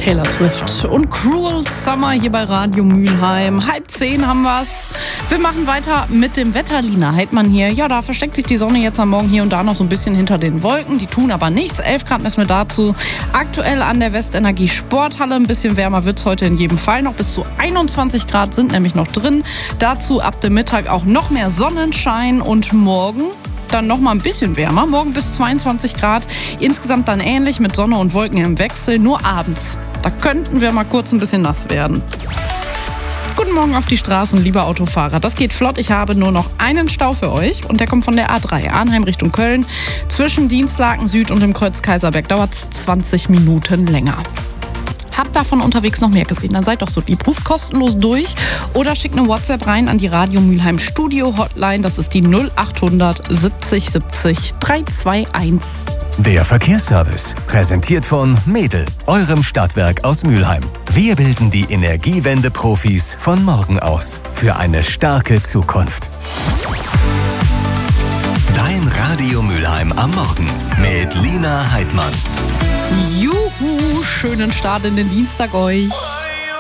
Taylor Swift und Cruel Summer hier bei Radio Mülheim. 9:30 haben wir's. Wir machen weiter mit dem Wetter. Lina Heidmann hier. Ja, da versteckt sich die Sonne jetzt am Morgen hier und da noch so ein bisschen hinter den Wolken. Die tun aber nichts. 11 Grad messen wir dazu. Aktuell an der Westenergie Sporthalle. Ein bisschen wärmer wird's heute in jedem Fall noch. Bis zu 21 Grad sind nämlich noch drin. Dazu ab dem Mittag auch noch mehr Sonnenschein und morgen dann noch mal ein bisschen wärmer. Morgen bis 22 Grad. Insgesamt dann ähnlich mit Sonne und Wolken im Wechsel. Nur abends. Da könnten wir mal kurz ein bisschen nass werden. Guten Morgen auf die Straßen, lieber Autofahrer. Das geht flott. Ich habe nur noch einen Stau für euch und der kommt von der A3 Arnheim Richtung Köln. Zwischen Dienstlaken Süd und dem Kreuz Kaiserberg dauert es 20 Minuten länger. Habt davon unterwegs noch mehr gesehen, dann seid doch so lieb. Ruft kostenlos durch oder schickt eine WhatsApp rein an die Radio Mülheim Studio Hotline. Das ist die 0800 70 70 321. Der Verkehrsservice, präsentiert von Medel, eurem Stadtwerk aus Mülheim. Wir bilden die Energiewende-Profis von morgen aus für eine starke Zukunft. Dein Radio Mülheim am Morgen mit Lina Heidmann. Juhu, schönen Start in den Dienstag euch.